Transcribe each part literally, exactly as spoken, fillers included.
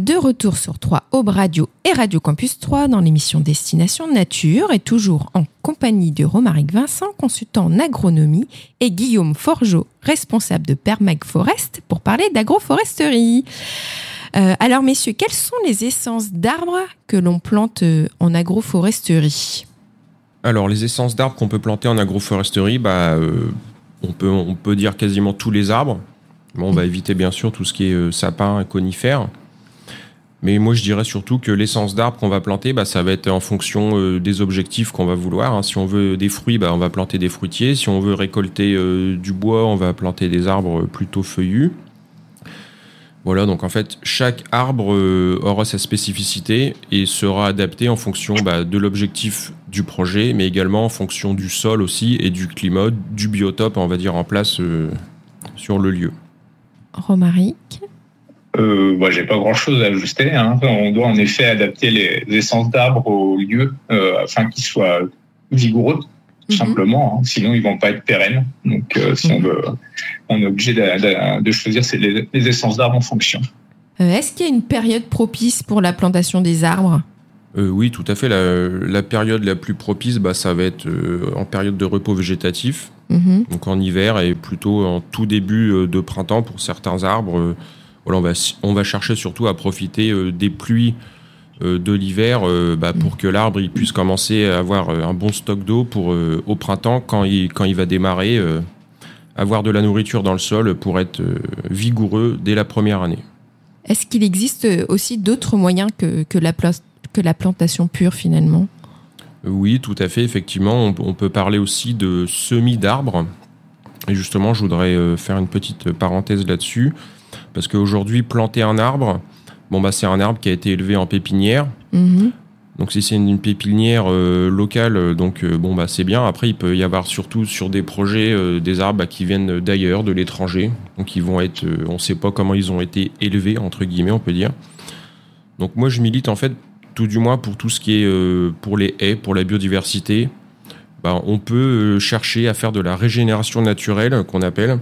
de retour sur trois Aube Radio et Radio Campus trois dans l'émission Destination Nature et toujours en compagnie de Romaric Vincent, consultant en agronomie, et Guillaume Forgeot, responsable de Permag-Forest, pour parler d'agroforesterie. Euh, alors messieurs, quelles sont les essences d'arbres que l'on plante en agroforesterie ? Alors les essences d'arbres qu'on peut planter en agroforesterie, bah, euh, on peut, on peut dire quasiment tous les arbres. Bon, on va éviter bien sûr tout ce qui est euh, sapin et conifères. Mais moi je dirais surtout que l'essence d'arbre qu'on va planter, bah, ça va être en fonction euh, des objectifs qu'on va vouloir. Hein. Si on veut des fruits, bah, on va planter des fruitiers. Si on veut récolter euh, du bois, on va planter des arbres plutôt feuillus. Voilà, donc en fait, chaque arbre euh, aura sa spécificité et sera adapté en fonction bah, de l'objectif du projet, mais également en fonction du sol aussi et du climat, du biotope, on va dire, en place euh, sur le lieu. Romaric ? Euh, bah, j'ai pas grand chose à ajuster. Hein. On doit en effet adapter les essences d'arbres au lieu euh, afin qu'ils soient vigoureux, tout mm-hmm. simplement. Hein. Sinon, ils vont pas être pérennes. Donc, euh, si mm-hmm. on veut, on est obligé de, de, de choisir les, les essences d'arbres en fonction. Euh, est-ce qu'il y a une période propice pour la plantation des arbres ? euh, Oui, tout à fait. La, la période la plus propice, bah, ça va être euh, en période de repos végétatif. Mm-hmm. Donc en hiver et plutôt en tout début de printemps pour certains arbres. Euh, Voilà, on, va, on va chercher surtout à profiter euh, des pluies euh, de l'hiver euh, bah, pour que l'arbre il puisse commencer à avoir euh, un bon stock d'eau pour euh, au printemps, quand il, quand il va démarrer, euh, avoir de la nourriture dans le sol pour être euh, vigoureux dès la première année. Est-ce qu'il existe aussi d'autres moyens que, que, la, que la plantation pure finalement ? Oui, tout à fait. Effectivement, on, on peut parler aussi de semis d'arbres. Et justement, je voudrais euh, faire une petite parenthèse là-dessus. Parce qu'aujourd'hui, planter un arbre, bon, bah, c'est un arbre qui a été élevé en pépinière. Mmh. Donc, si c'est une pépinière euh, locale, donc, euh, bon, bah, c'est bien. Après, il peut y avoir surtout sur des projets euh, des arbres bah, qui viennent d'ailleurs, de l'étranger. Donc, ils vont être, euh, on ne sait pas comment ils ont été élevés, entre guillemets, on peut dire. Donc, moi, je milite, en fait, tout du moins pour tout ce qui est euh, pour les haies, pour la biodiversité. Bah, on peut euh, chercher à faire de la régénération naturelle, qu'on appelle,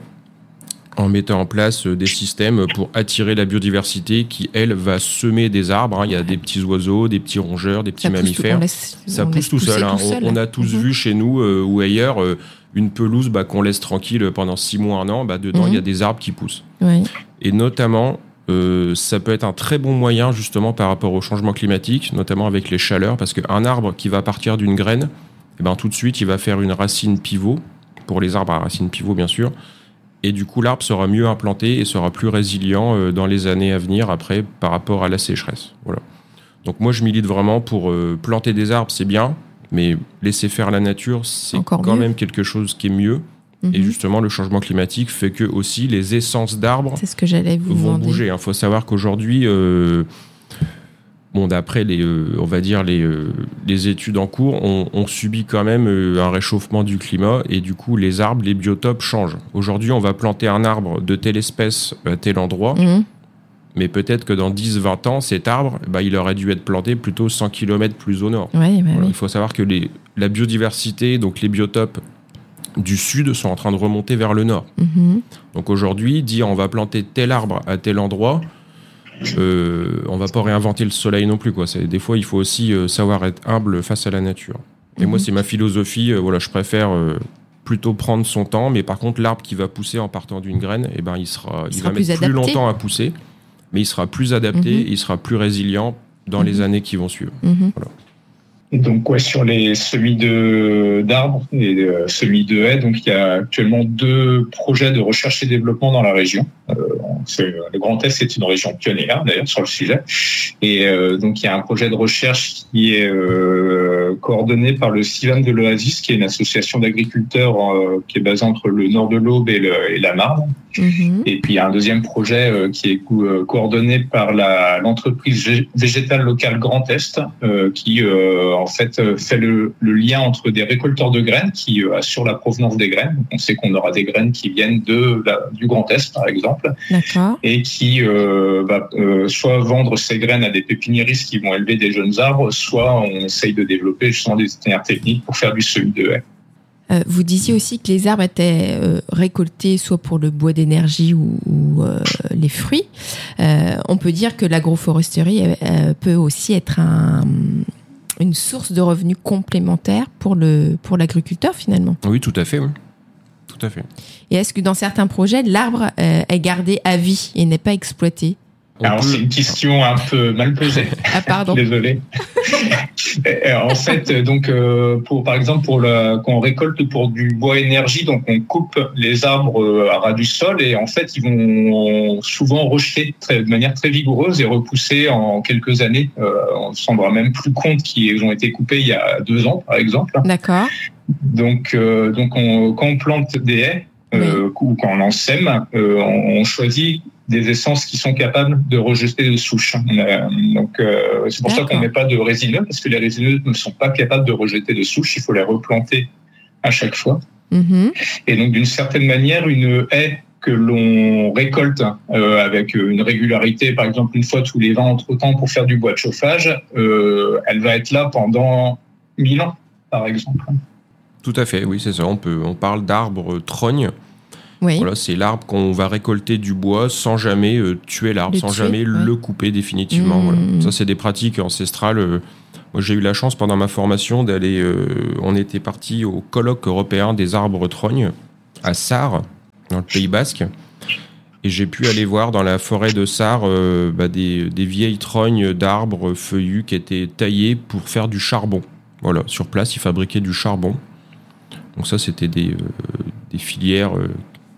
en mettant en place des systèmes pour attirer la biodiversité qui, elle, va semer des arbres. Hein. Il y a des petits oiseaux, des petits rongeurs, des petits ça mammifères. Pousse, laisse, ça pousse tout seul. Hein. Tout seul. On, on a tous mmh. vu chez nous euh, ou ailleurs euh, une pelouse bah, qu'on laisse tranquille pendant six mois, un an. Bah, dedans, il mmh. y a des arbres qui poussent. Oui. Et notamment, euh, ça peut être un très bon moyen justement par rapport au changement climatique, notamment avec les chaleurs, parce qu'un arbre qui va partir d'une graine, eh ben, tout de suite, il va faire une racine pivot, pour les arbres à racine pivot, bien sûr. Et du coup, l'arbre sera mieux implanté et sera plus résilient euh, dans les années à venir, après, par rapport à la sécheresse. Voilà. Donc moi, je milite vraiment pour euh, planter des arbres, c'est bien, mais laisser faire la nature, c'est Encore quand mieux. même quelque chose qui est mieux. Mm-hmm. Et justement, le changement climatique fait que aussi les essences d'arbres c'est ce que j'allais vous vont demander. bouger. Il faut savoir qu'aujourd'hui, euh, bon, d'après les, euh, on va dire les, euh, les études en cours, on, on subit quand même euh, un réchauffement du climat et du coup, les arbres, les biotopes changent. Aujourd'hui, on va planter un arbre de telle espèce à tel endroit, mmh. mais peut-être que dans dix à vingt ans, cet arbre, bah, il aurait dû être planté plutôt cent kilomètres plus au nord. Ouais, bah voilà. oui. Il faut savoir que les, la biodiversité, donc les biotopes du sud sont en train de remonter vers le nord. Mmh. Donc aujourd'hui, dire on va planter tel arbre à tel endroit, Euh, on va pas réinventer le soleil non plus, quoi. C'est, des fois, il faut aussi euh, savoir être humble face à la nature. Et mmh. moi, c'est ma philosophie. Euh, voilà, je préfère euh, plutôt prendre son temps, mais par contre, l'arbre qui va pousser en partant d'une graine, eh ben, il sera, il, il sera va plus mettre adapté. plus longtemps à pousser, mais il sera plus adapté, mmh. et il sera plus résilient dans mmh. les années qui vont suivre. Mmh. Voilà. Donc, ouais, sur les semis de, d'arbres et de semis de haies, donc il y a actuellement deux projets de recherche et développement dans la région. Euh, c'est, le Grand Est, c'est une région pionnière d'ailleurs sur le sujet. Et euh, donc il y a un projet de recherche qui est euh, coordonné par le CIVAM de l'Oasis, qui est une association d'agriculteurs euh, qui est basée entre le nord de l'Aube et, le, et la Marne. Mmh. Et puis il y a un deuxième projet euh, qui est co- euh, coordonné par la, l'entreprise végétale locale Grand Est, euh, qui euh, en fait fait le, le lien entre des récolteurs de graines qui euh, assurent la provenance des graines. On sait qu'on aura des graines qui viennent de la, du Grand Est, par exemple, D'accord. et qui euh, va euh, soit vendre ces graines à des pépiniéristes qui vont élever des jeunes arbres, soit on essaye de développer justement des itinéraires techniques pour faire du semis de haies. Euh, vous disiez aussi que les arbres étaient euh, récoltés soit pour le bois d'énergie ou, ou euh, les fruits. Euh, on peut dire que l'agroforesterie euh, peut aussi être un, une source de revenus complémentaire pour, le, pour l'agriculteur finalement. Oui, tout à fait. Oui. Tout à fait. Et est-ce que dans certains projets, l'arbre euh, est gardé à vie et n'est pas exploité ? On Alors, peut... c'est une question un peu mal posée. Ah, pardon. Désolé. En fait, donc, euh, pour, par exemple, pour le, quand on récolte pour du bois énergie, donc on coupe les arbres à ras du sol et en fait, ils vont souvent rejeter très, de manière très vigoureuse et repousser en quelques années. Euh, on ne se rendra même plus compte qu'ils ont été coupés il y a deux ans, par exemple. D'accord. Donc, euh, donc on, quand on plante des haies, euh, oui. ou quand on en sème, euh, on, on choisit des essences qui sont capables de rejeter de souches. Euh, donc, euh, c'est pour D'accord. ça qu'on ne met pas de résineux, parce que les résineux ne sont pas capables de rejeter de souches. Il faut les replanter à chaque fois. Mm-hmm. Et donc, d'une certaine manière, une haie que l'on récolte euh, avec une régularité, par exemple une fois tous les vingt entre-temps pour faire du bois de chauffage, euh, elle va être là pendant mille ans, par exemple. Tout à fait, oui, c'est ça. On peut, on parle d'arbre trogne. Oui. Voilà, c'est l'arbre qu'on va récolter du bois sans jamais euh, tuer l'arbre, le sans tuer, jamais ouais. le couper définitivement. Mmh. Voilà. Ça, c'est des pratiques ancestrales. Euh, moi, j'ai eu la chance pendant ma formation d'aller. Euh, on était parti au colloque européen des arbres trognes à Sarre, dans le Pays Basque. Et j'ai pu aller voir dans la forêt de Sarre euh, bah, des, des vieilles trognes d'arbres feuillus qui étaient taillées pour faire du charbon. Voilà, sur place, ils fabriquaient du charbon. Donc ça, c'était des, euh, des filières euh,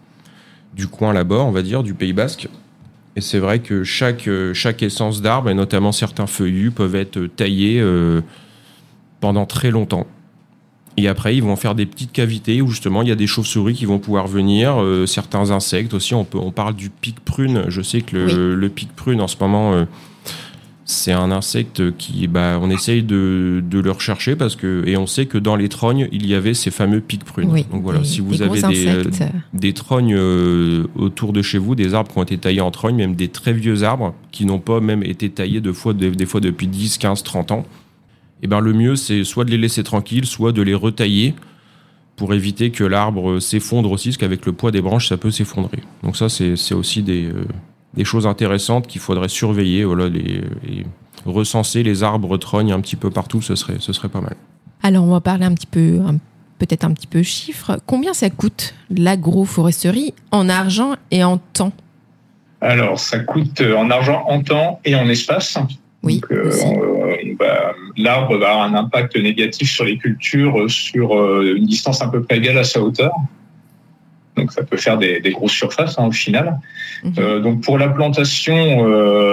du coin là-bas, on va dire, du Pays Basque. Et c'est vrai que chaque, euh, chaque essence d'arbre, et notamment certains feuillus, peuvent être taillés euh, pendant très longtemps. Et après, ils vont faire des petites cavités où justement, il y a des chauves-souris qui vont pouvoir venir, euh, certains insectes aussi. On, peut, on parle du pic-prune. Je sais que le, oui. le pic-prune, en ce moment... Euh, c'est un insecte qui, bah, on essaye de, de le rechercher parce que, et on sait que dans les trognes, il y avait ces fameux pics-prunes. Oui, donc voilà, des, si vous des avez des, euh, des trognes euh, autour de chez vous, des arbres qui ont été taillés en trogne, même des très vieux arbres qui n'ont pas même été taillés de fois, de, des fois depuis dix, quinze, trente ans, et ben le mieux, c'est soit de les laisser tranquilles, soit de les retailler pour éviter que l'arbre s'effondre aussi, parce qu'avec le poids des branches, ça peut s'effondrer. Donc ça, c'est, c'est aussi des... Euh, des choses intéressantes qu'il faudrait surveiller, voilà, les, et recenser les arbres trognes un petit peu partout, ce serait, ce serait pas mal. Alors, on va parler un petit peu, un, peut-être un petit peu chiffres. Combien ça coûte l'agroforesterie en argent et en temps ? Alors, ça coûte en argent, en temps et en espace. Oui. Donc, euh, on, bah, l'arbre va avoir un impact négatif sur les cultures sur euh, une distance à peu près égale à sa hauteur. Donc, ça peut faire des, des grosses surfaces, hein, au final. Mmh. Euh, donc, pour la plantation,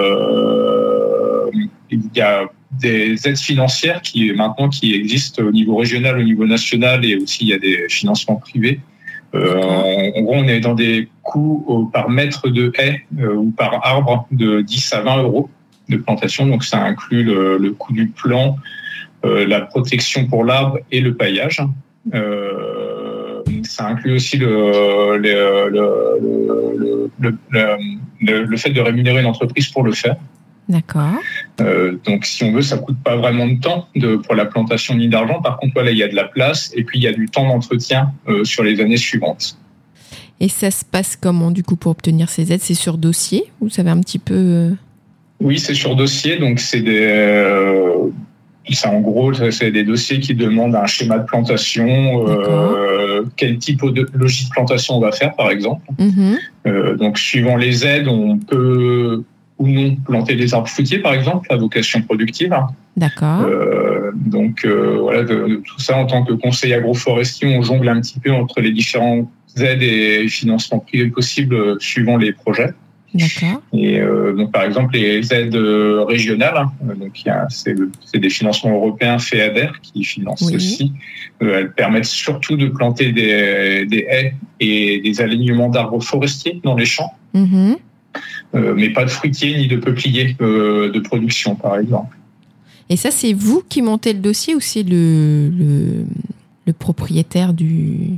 euh, il y a des aides financières qui, maintenant, qui existent au niveau régional, au niveau national, et aussi il y a des financements privés. Euh, en, en gros, on est dans des coûts au, par mètre de haie euh, ou par arbre de dix à vingt euros de plantation. Donc, ça inclut le, le coût du plan, euh, la protection pour l'arbre et le paillage. Euh, Ça inclut aussi le, le, le, le, le, le, le fait de rémunérer une entreprise pour le faire. D'accord. Euh, donc, si on veut, ça ne coûte pas vraiment de temps de, pour la plantation ni d'argent. Par contre, voilà, il y a de la place et puis il y a du temps d'entretien euh, sur les années suivantes. Et ça se passe comment, du coup, pour obtenir ces aides ? C'est sur dossier ? Vous savez un petit peu... Oui, c'est sur dossier. Donc, c'est des... Euh, Ça, en gros, c'est des dossiers qui demandent un schéma de plantation, euh, quel typologie de plantation on va faire, par exemple. Mm-hmm. Euh, donc, suivant les aides, on peut ou non planter des arbres fruitiers, par exemple, à vocation productive. D'accord. Euh, donc, euh, voilà, de, de tout ça, en tant que conseiller agroforestier, on jongle un petit peu entre les différentes aides et financements privés possibles suivant les projets. D'accord. Et euh, donc, par exemple, les aides régionales, hein, donc il y a, c'est, c'est des financements européens FEADER qui financent oui. aussi. Euh, elles permettent surtout de planter des, des haies et des alignements d'arbres forestiers dans les champs, mm-hmm. euh, mais pas de fruitiers ni de peupliers euh, de production, par exemple. Et ça, c'est vous qui montez le dossier ou c'est le, le, le propriétaire du...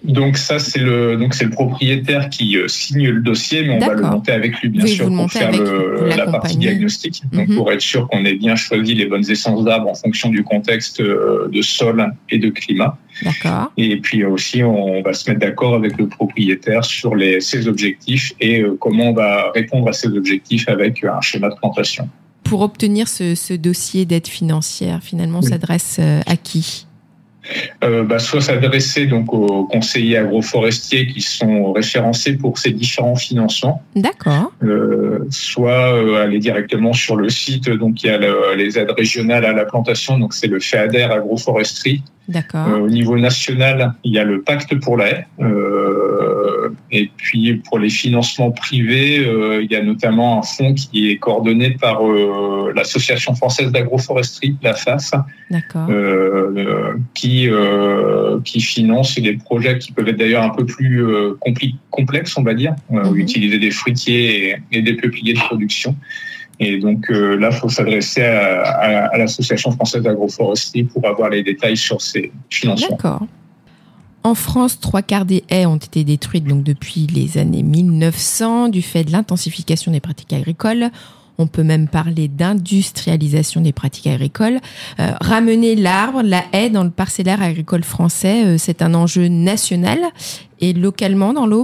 Donc ça, c'est le, donc c'est le propriétaire qui euh, signe le dossier, mais on D'accord. va le monter avec lui, bien Oui, sûr, vous le pour montez faire avec, le, vous la partie l'accompagnez. diagnostique. Donc Mhm. pour être sûr qu'on ait bien choisi les bonnes essences d'arbres en fonction du contexte euh, de sol et de climat. D'accord. Et puis aussi, on va se mettre d'accord avec le propriétaire sur les, ses objectifs et euh, comment on va répondre à ces objectifs avec un schéma de plantation. Pour obtenir ce, ce dossier d'aide financière, finalement, on Oui. s'adresse euh, à qui ? Euh, bah, soit s'adresser donc aux conseillers agroforestiers qui sont référencés pour ces différents financements, D'accord. euh, soit euh, aller directement sur le site. Donc il y a le, les aides régionales à la plantation, donc c'est le FEADER agroforesterie. D'accord. Euh, au niveau national, il y a le pacte pour la haie. Euh, et puis pour les financements privés, euh, il y a notamment un fonds qui est coordonné par euh, l'Association française d'agroforesterie, la F A F, D'accord. euh, qui euh, qui finance des projets qui peuvent être d'ailleurs un peu plus euh, compli- complexes, on va dire, euh, Mhm. utiliser des fruitiers et, et des peupliers de production. Et donc euh, là, il faut s'adresser à, à, à l'Association française d'agroforesterie pour avoir les détails sur ces financements. D'accord. En France, trois quarts des haies ont été détruites donc depuis les années mille neuf cents du fait de l'intensification des pratiques agricoles. On peut même parler d'industrialisation des pratiques agricoles. Euh, ramener l'arbre, la haie dans le parcellaire agricole français, euh, c'est un enjeu national et localement dans l'Aube ?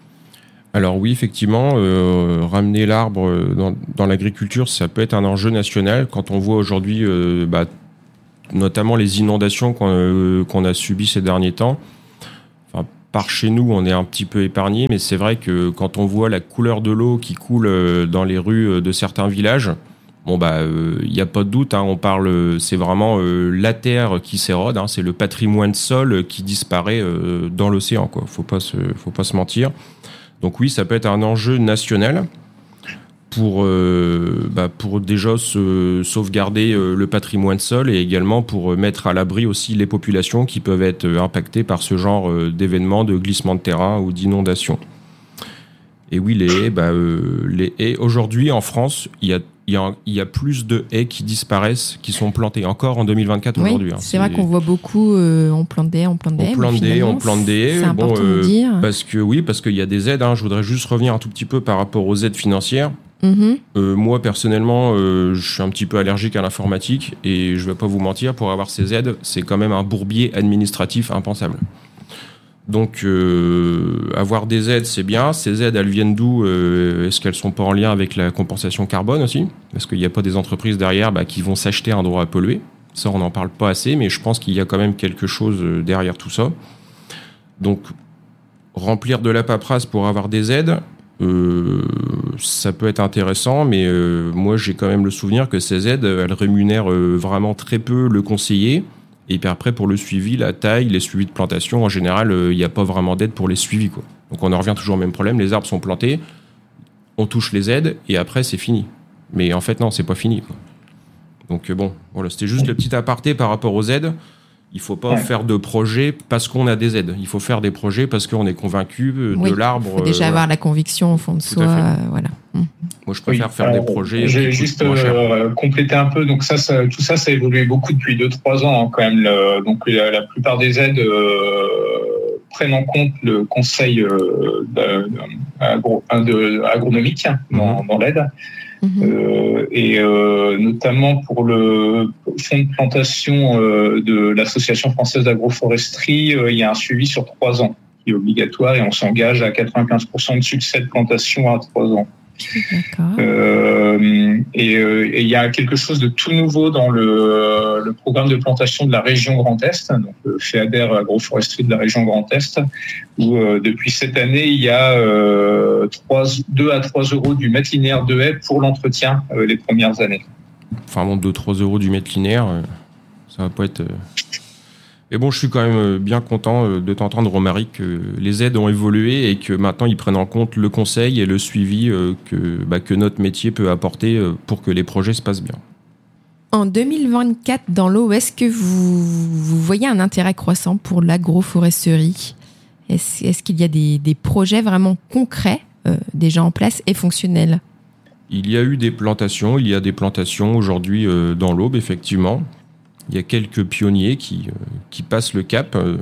Alors oui, effectivement, euh, ramener l'arbre dans, dans l'agriculture, ça peut être un enjeu national. Quand on voit aujourd'hui, euh, bah, notamment les inondations qu'on, euh, qu'on a subies ces derniers temps, enfin, par chez nous, on est un petit peu épargné, mais c'est vrai que quand on voit la couleur de l'eau qui coule dans les rues de certains villages, bon bah, il euh, n'y a pas de doute, hein, on parle, c'est vraiment euh, la terre qui s'érode, hein, c'est le patrimoine sol qui disparaît euh, dans l'océan, quoi. Faut pas se, faut pas se mentir. Donc oui, ça peut être un enjeu national pour, euh, bah, pour déjà se sauvegarder euh, le patrimoine sol et également pour mettre à l'abri aussi les populations qui peuvent être impactées par ce genre euh, d'événements, de glissement de terrain ou d'inondation. Et oui, les haies, bah, euh, les haies aujourd'hui en France, il y a Il y, a, il y a plus de haies qui disparaissent, qui sont plantées encore en deux mille vingt-quatre Oui, aujourd'hui. Hein. c'est, c'est vrai qu'on voit beaucoup, euh, on plante des haies, on plante des haies. On plante des haies, on plante des haies. C'est important bon, euh, de dire. Parce que, oui, parce qu'il y a des aides. Hein. Je voudrais juste revenir un tout petit peu par rapport aux aides financières. Mm-hmm. Euh, moi, personnellement, euh, je suis un petit peu allergique à l'informatique et je ne vais pas vous mentir, pour avoir ces aides, c'est quand même un bourbier administratif impensable. Donc, euh, avoir des aides, c'est bien. Ces aides, elles viennent d'où ? euh, Est-ce qu'elles sont pas en lien avec la compensation carbone aussi ? Parce qu'il n'y a pas des entreprises derrière bah, qui vont s'acheter un droit à polluer. Ça, on n'en parle pas assez, mais je pense qu'il y a quand même quelque chose derrière tout ça. Donc, remplir de la paperasse pour avoir des aides, euh, ça peut être intéressant, mais euh, moi, j'ai quand même le souvenir que ces aides, elles rémunèrent euh, vraiment très peu le conseiller. Et puis après, pour le suivi, la taille, les suivis de plantation, en général, il euh, n'y a pas vraiment d'aide pour les suivis, quoi. Donc on en revient toujours au même problème, les arbres sont plantés, on touche les aides, et après, c'est fini. Mais en fait, non, c'est pas fini, quoi. Donc euh, bon, voilà, c'était juste le petit aparté par rapport aux aides. Il ne faut pas ouais. faire de projets parce qu'on a des aides. Il faut faire des projets parce qu'on est convaincu de oui, l'arbre. Il faut déjà euh, avoir la conviction au fond de Tout soi. Euh, voilà. Moi, je préfère oui, faire alors, des projets. J'ai juste euh, complété un peu. Donc ça, ça, tout ça, ça a évolué beaucoup depuis deux trois ans hein, quand même. Le, donc la, la plupart des aides euh, prennent en compte le conseil euh, de, agro, de, agronomique mmh. dans, dans l'aide. Mmh. Euh, et euh, notamment pour le fonds de plantation euh, de l'Association française d'agroforesterie, euh, il y a un suivi sur trois ans qui est obligatoire et on s'engage à quatre-vingt-quinze pour cent de succès de plantation à trois ans. D'accord. Euh, et, euh, et il y a quelque chose de tout nouveau dans le, le programme de plantation de la région Grand Est, donc le FEADER agroforesterie de la région Grand Est, où euh, depuis cette année il y a euh, deux à trois euros du mètre linéaire de haie pour l'entretien euh, les premières années. Enfin bon, deux à trois euros du mètre linéaire, euh, ça va pas être. Euh... Mais bon, je suis quand même bien content de t'entendre, Romaric, que les aides ont évolué et que maintenant ils prennent en compte le conseil et le suivi que, bah, que notre métier peut apporter pour que les projets se passent bien. En deux mille vingt-quatre, dans l'eau, est-ce que vous, vous voyez un intérêt croissant pour l'agroforesterie ? Est-ce, est-ce qu'il y a des, des projets vraiment concrets, euh, déjà en place et fonctionnels ? Il y a eu des plantations, il y a des plantations aujourd'hui euh, dans l'Aube, effectivement. Il y a quelques pionniers qui, euh, qui passent le cap. Euh,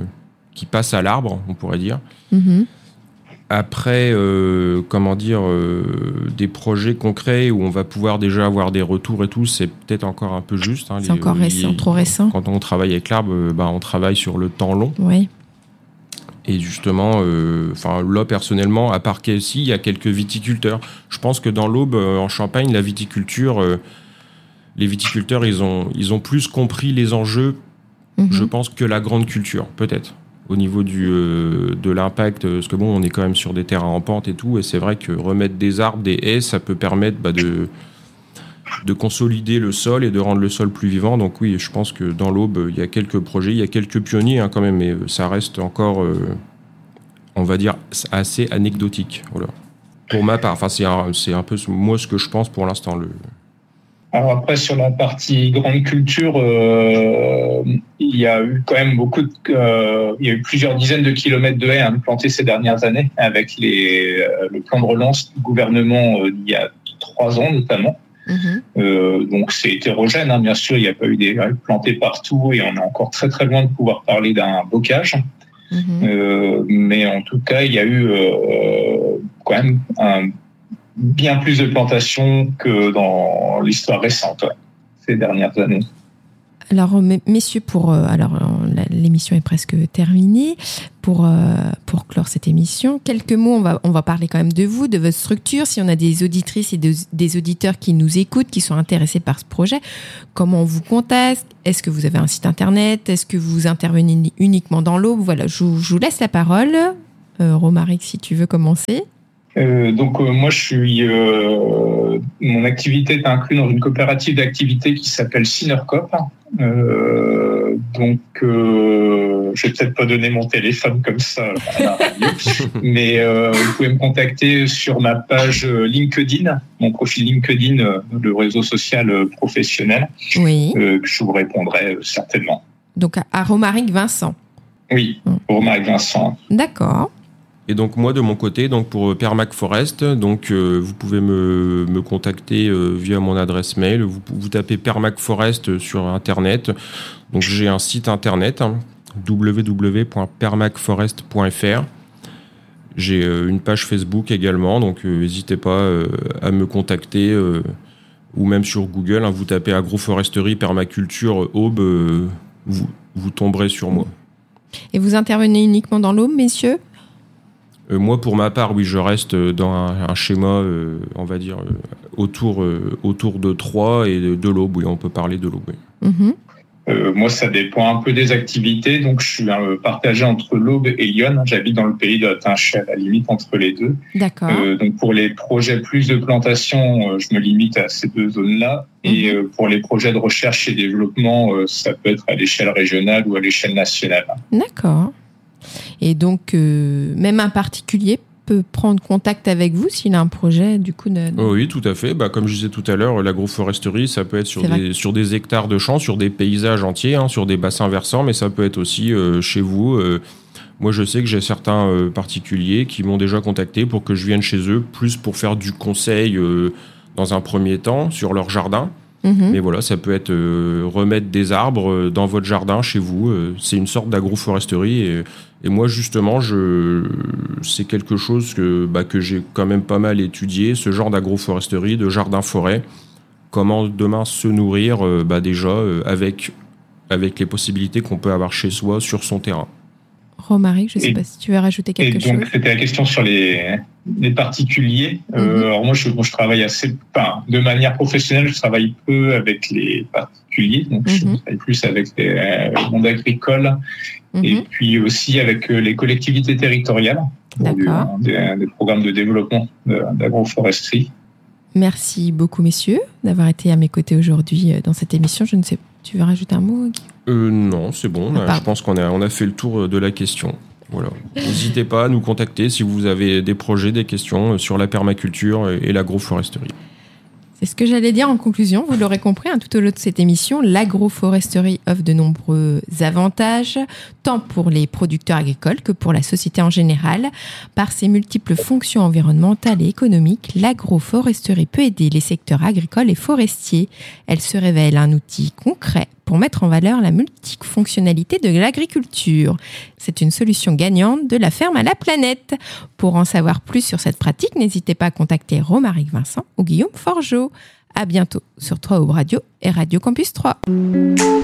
qui passe à l'arbre, on pourrait dire. Mm-hmm. Après, euh, comment dire, euh, des projets concrets où on va pouvoir déjà avoir des retours et tout, c'est peut-être encore un peu juste. Hein, c'est les, encore récent, les, trop récent. Quand on travaille avec l'arbre, euh, bah, on travaille sur le temps long. Oui. Et justement, euh, là, personnellement, à part qu'ici, il y a quelques viticulteurs. Je pense que dans l'Aube, euh, en Champagne, la viticulture, euh, les viticulteurs, ils ont, ils ont plus compris les enjeux, mm-hmm. je pense, que la grande culture, peut-être. Au niveau du, euh, de l'impact, parce que bon, on est quand même sur des terrains en pente et tout, et c'est vrai que remettre des arbres, des haies, ça peut permettre bah, de, de consolider le sol et de rendre le sol plus vivant. Donc oui, je pense que dans l'Aube, il y a quelques projets, il y a quelques pionniers hein, quand même, mais ça reste encore, euh, on va dire, assez anecdotique. Voilà. Pour ma part, enfin, c'est un, c'est un peu moi ce que je pense pour l'instant. Le... Alors après, sur la partie grande culture, euh, il y a eu quand même beaucoup de, euh, il y a eu plusieurs dizaines de kilomètres de haies hein, plantées ces dernières années avec les, euh, le plan de relance du gouvernement euh, il y a trois ans notamment. Mmh. Euh, donc c'est hétérogène, hein, bien sûr, il n'y a pas eu des haies plantées partout et on est encore très très loin de pouvoir parler d'un bocage. Mmh. Euh, mais en tout cas, il y a eu euh, quand même un bien plus de plantations que dans l'histoire récente, ouais, ces dernières années. Alors, messieurs, pour euh, alors l'émission est presque terminée. Pour euh, pour clore cette émission, quelques mots. On va on va parler quand même de vous, de votre structure. Si on a des auditrices et de, des auditeurs qui nous écoutent, qui sont intéressés par ce projet, comment on vous contacte? Est-ce que vous avez un site internet? Est-ce que vous intervenez uniquement dans l'Aube? Voilà, je vous, je vous laisse la parole. Euh, Romaric, si tu veux commencer. Euh, donc euh, moi je suis euh, mon activité est inclue dans une coopérative d'activité qui s'appelle Synercoop. Euh, donc euh, je vais peut-être pas donner mon téléphone comme ça à la radio, mais euh, vous pouvez me contacter sur ma page LinkedIn, mon profil LinkedIn, le réseau social professionnel. Oui. Euh, que je vous répondrai certainement. Donc à Romaric Vincent. Oui, Romaric Vincent. D'accord. Et donc moi de mon côté, donc pour Permac Forest, donc euh, vous pouvez me, me contacter euh, via mon adresse mail. Vous, vous tapez Permac Forest sur internet. Donc j'ai un site internet hein, w w w point permac forest point f r. J'ai euh, une page Facebook également, donc euh, n'hésitez pas euh, à me contacter euh, ou même sur Google. Hein, vous tapez agroforesterie permaculture Aube, euh, vous, vous tomberez sur moi. Et vous intervenez uniquement dans l'Aube, messieurs ? Euh, moi, pour ma part, oui, je reste dans un, un schéma, euh, on va dire, euh, autour, euh, autour de Troyes et de, de l'Aube. Oui, on peut parler de l'Aube. Oui. Mm-hmm. Euh, moi, ça dépend un peu des activités. Donc, je suis euh, partagé entre l'Aube et Lyon. J'habite dans le pays de Tinche, à la limite entre les deux. D'accord. Euh, donc, pour les projets plus de plantation, euh, je me limite à ces deux zones-là. Mm-hmm. Et euh, pour les projets de recherche et développement, euh, ça peut être à l'échelle régionale ou à l'échelle nationale. D'accord. Et donc, euh, même un particulier peut prendre contact avec vous s'il a un projet, du coup... De... Oh oui, tout à fait. Bah, comme je disais tout à l'heure, l'agroforesterie, ça peut être sur des, sur des hectares de champs, sur des paysages entiers, hein, sur des bassins versants, mais ça peut être aussi euh, chez vous. Euh, moi, je sais que j'ai certains euh, particuliers qui m'ont déjà contacté pour que je vienne chez eux, plus pour faire du conseil euh, dans un premier temps sur leur jardin. Mmh. Mais voilà, ça peut être euh, remettre des arbres dans votre jardin chez vous. Euh, c'est une sorte d'agroforesterie. Et, et moi, justement, je, c'est quelque chose que, bah, que j'ai quand même pas mal étudié, ce genre d'agroforesterie, de jardin-forêt. Comment demain se nourrir euh, bah, déjà euh, avec, avec les possibilités qu'on peut avoir chez soi sur son terrain. Romaric, je ne sais et, pas si tu veux rajouter quelque chose. Et donc, chose. C'était la question sur les, les particuliers. Mm-hmm. Euh, alors moi, je, moi, je travaille assez, enfin, de manière professionnelle, je travaille peu avec les particuliers. Donc, mm-hmm. je travaille plus avec les, euh, le monde agricole mm-hmm. et puis aussi avec les collectivités territoriales. D'accord. Du, des, des programmes de développement de, d'agroforesterie. Merci beaucoup, messieurs, d'avoir été à mes côtés aujourd'hui dans cette émission. Je ne sais pas. Tu veux rajouter un mot, Guy ? euh, Non, c'est bon. Ah, je pense qu'on a, on a fait le tour de la question. Voilà. N'hésitez pas à nous contacter si vous avez des projets, des questions sur la permaculture et l'agroforesterie. C'est ce que j'allais dire en conclusion. Vous l'aurez compris, hein, tout au long de cette émission, l'agroforesterie offre de nombreux avantages, tant pour les producteurs agricoles que pour la société en général. Par ses multiples fonctions environnementales et économiques, l'agroforesterie peut aider les secteurs agricoles et forestiers. Elle se révèle un outil concret pour pour mettre en valeur la multifonctionnalité de l'agriculture. C'est une solution gagnante de la ferme à la planète. Pour en savoir plus sur cette pratique, n'hésitez pas à contacter Romaric Vincent ou Guillaume Forgeot. À bientôt sur trois Aube Radio et Radio Campus trois.